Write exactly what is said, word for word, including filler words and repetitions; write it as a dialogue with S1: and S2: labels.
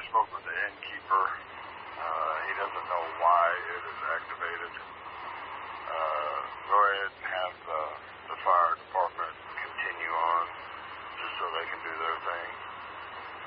S1: spoke with the innkeeper. Uh, he doesn't know why it is